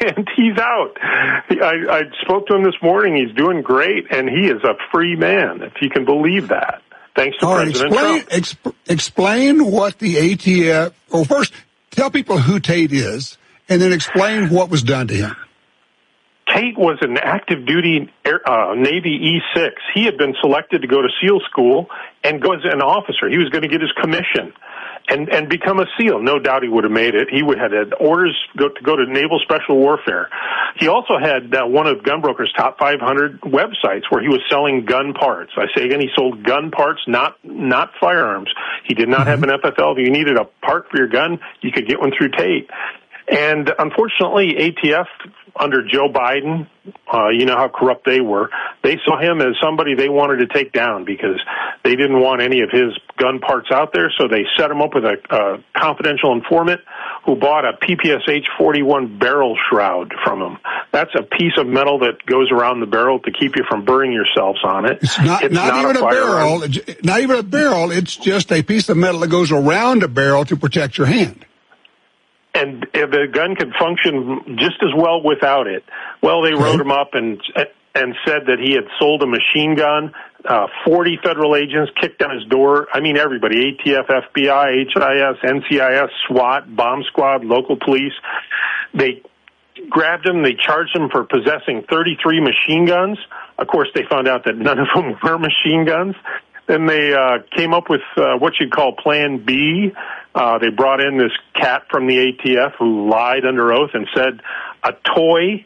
and he's out. I spoke to him this morning. He's doing great, and he is a free man, if you can believe that. Thanks to President Trump. Explain what the ATF, well, first, tell people who Tate is, and then explain what was done to him. Tate was an active duty Navy E6. He had been selected to go to SEAL school and go as an officer. He was going to get his commission and become a SEAL. No doubt he would have made it. He had orders to go to Naval Special Warfare. He also had one of Gunbroker's top 500 websites where he was selling gun parts. I say again, he sold gun parts, not firearms. He did not have an FFL. If you needed a part for your gun, you could get one through Tate. And unfortunately, ATF, under Joe Biden, you know how corrupt they were. They saw him as somebody they wanted to take down because they didn't want any of his gun parts out there, so they set him up with a confidential informant who bought a PPSH 41 barrel shroud from him. That's a piece of metal that goes around the barrel to keep you from burning yourselves on it. It's not even a barrel. Not even a barrel. It's just a piece of metal that goes around a barrel to protect your hand. And the gun could function just as well without it. Well, they wrote him up and said that he had sold a machine gun. 40 federal agents kicked down his door. I mean, everybody, ATF, FBI, HIS, NCIS, SWAT, bomb squad, local police. They grabbed him. They charged him for possessing 33 machine guns. Of course, they found out that none of them were machine guns. Then they came up with what you'd call Plan B. They brought in this cat from the ATF who lied under oath and said a toy,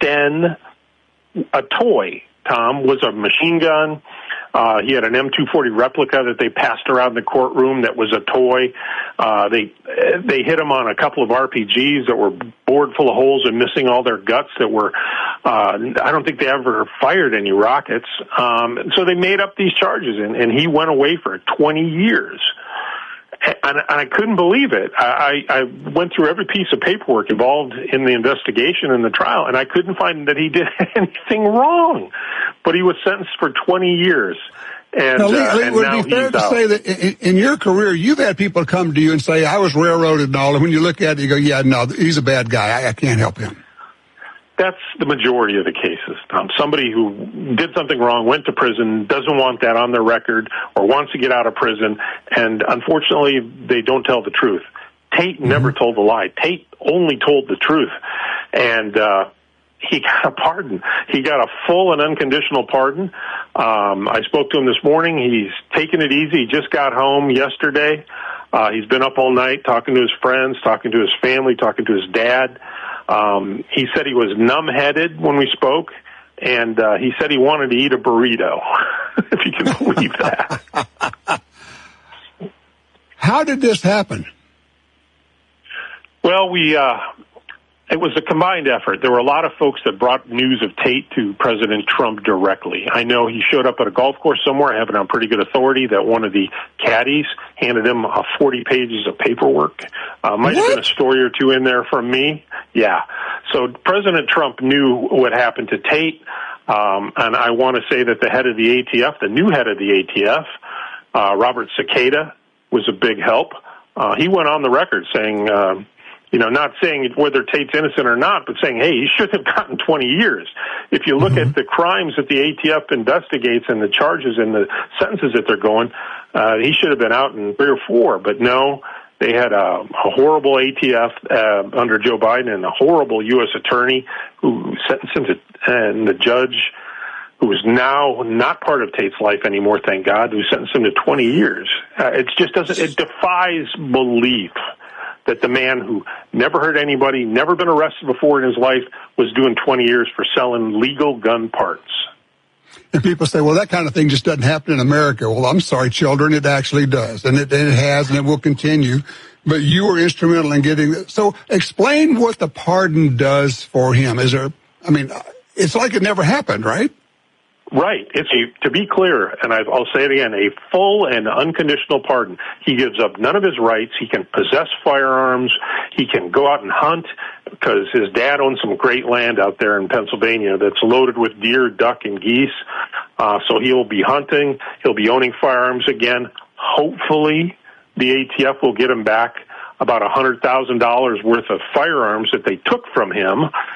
Tom, was a machine gun. He had an M240 replica that they passed around the courtroom that was a toy. They hit him on a couple of RPGs that were bored full of holes and missing all their guts that were, I don't think they ever fired any rockets. So they made up these charges, and he went away for 20 years. And I couldn't believe it. I went through every piece of paperwork involved in the investigation and the trial, and I couldn't find that he did anything wrong. But he was sentenced for 20 years. And, now, Lee, and would now it be fair to out. say that in your career, you've had people come to you and say, I was railroaded and all, and when you look at it, you go, yeah, no, he's a bad guy. I can't help him. That's the majority of the cases, Tom. Somebody who did something wrong, went to prison, doesn't want that on their record, or wants to get out of prison, and unfortunately, they don't tell the truth. Tate never told a lie. Tate only told the truth, and he got a pardon. He got a full and unconditional pardon. I spoke to him this morning. He's taking it easy. He just got home yesterday. He's been up all night talking to his friends, talking to his family, talking to his dad. He said he was numb-headed when we spoke, and he said he wanted to eat a burrito, if you can believe that. How did this happen? Well, it was a combined effort. There were a lot of folks that brought news of Tate to President Trump directly. I know he showed up at a golf course somewhere. I have it on pretty good authority that one of the caddies handed him 40 pages of paperwork. Might have been a story or two in there from me. Yeah. So President Trump knew what happened to Tate, and I want to say that the head of the ATF, the new head of the ATF, Robert Cicada, was a big help. He went on the record saying, not saying whether Tate's innocent or not, but saying, hey, he should have gotten 20 years. If you look at the crimes that the ATF investigates and the charges and the sentences that they're going, he should have been out in 3 or 4. But no, they had a horrible ATF under Joe Biden and a horrible U.S. attorney who sentenced him to, and the judge, who is now not part of Tate's life anymore, thank God, who sentenced him to 20 years. It defies belief that the man who never hurt anybody, never been arrested before in his life, was doing 20 years for selling legal gun parts. And people say, well, that kind of thing just doesn't happen in America. Well, I'm sorry, children, it actually does. And it has, and it will continue. But you were instrumental in getting it. So explain what the pardon does for him. It's like it never happened, right? Right. To be clear, and I'll say it again, a full and unconditional pardon. He gives up none of his rights. He can possess firearms. He can go out and hunt because his dad owns some great land out there in Pennsylvania that's loaded with deer, duck, and geese. So he'll be hunting. He'll be owning firearms again. Hopefully, the ATF will get him back about $100,000 worth of firearms that they took from him